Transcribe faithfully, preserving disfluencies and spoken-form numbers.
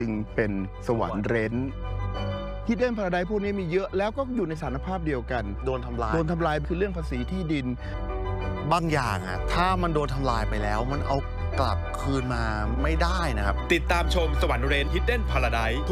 จึงเป็นสวรรค์เร้นที่เด่นพาราไดซ์พวกนี้มีเยอะแล้วก็อยู่ในสารภาพเดียวกันโดนทำลายโดนทำลายคือเรื่องภาษีที่ดินบางอย่างอะถ้ามันโดนทำลายไปแล้วมันเอากลับคืนมาไม่ได้นะครับติดตามชมสวรรค์เรน Hidden Paradise